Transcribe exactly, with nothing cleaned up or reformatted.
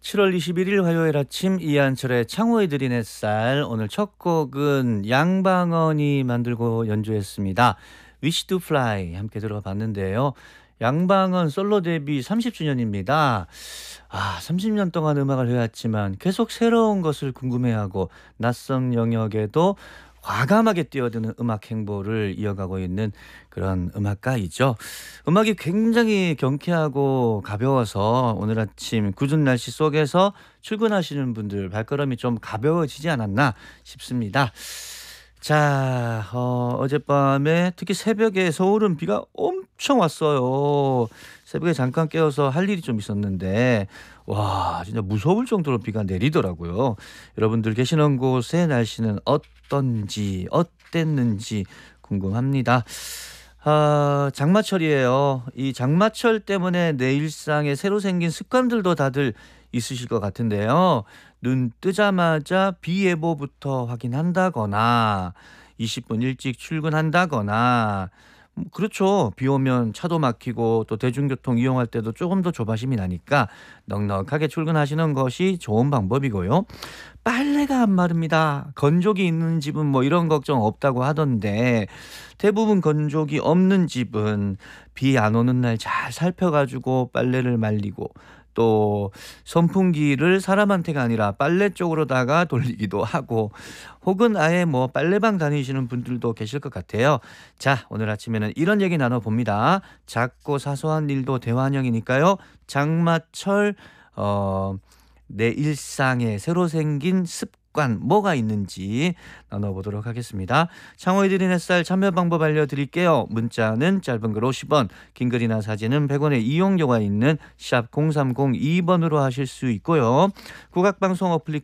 칠월 이십일일 화요일 아침 이한철의 창호에 드린 햇살. 오늘 첫 곡은 양방언이 만들고 연주했습니다. Wish to Fly 함께 들어봤는데요. 양방언 솔로 데뷔 삼십 주년입니다. 아, 삼십 년 동안 음악을 해왔지만 계속 새로운 것을 궁금해하고 낯선 영역에도 과감하게 뛰어드는 음악 행보를 이어가고 있는 그런 음악가이죠. 음악이 굉장히 경쾌하고 가벼워서 오늘 아침 궂은 날씨 속에서 출근하시는 분들 발걸음이 좀 가벼워지지 않았나 싶습니다. 자, 어, 어젯밤에 특히 새벽에 서울은 비가 엄청 왔어요. 새벽에 잠깐 깨어서 할 일이 좀 있었는데, 와, 진짜 무서울 정도로 비가 내리더라고요. 여러분들 계시는 곳의 날씨는 어떤지, 어땠는지 궁금합니다. 아, 장마철이에요. 이 장마철 때문에 내 일상에 새로 생긴 습관들도 다들 있으실 것 같은데요. 눈 뜨자마자 비 예보부터 확인한다거나 이십 분 일찍 출근한다거나 음, 그렇죠. 비 오면 차도 막히고 또 대중교통 이용할 때도 조금 더 조바심이 나니까 넉넉하게 출근하시는 것이 좋은 방법이고요. 빨래가 안 마릅니다. 건조기 있는 집은 뭐 이런 걱정 없다고 하던데 대부분 건조기 없는 집은 비 안 오는 날 잘 살펴가지고 빨래를 말리고 또 선풍기를 사람한테가 아니라 빨래 쪽으로다가 돌리기도 하고 혹은 아예 뭐 빨래방 다니시는 분들도 계실 것 같아요. 자, 오늘 아침에는 이런 얘기 나눠봅니다. 작고 사소한 일도 대환영이니까요. 장마철 어, 내 일상에 새로 생긴 습관 뭐가 있는지 나눠보도록 하겠습니다. 창호에 드린 햇살 참여 방법 알려드릴게요. 문자는 짧은 글 오십 원, 긴 글이나 사진은 백 원의 이용료가 있는 샵 공삼공이 번으로 하실 수 있고요. 국악방송 어플리케이션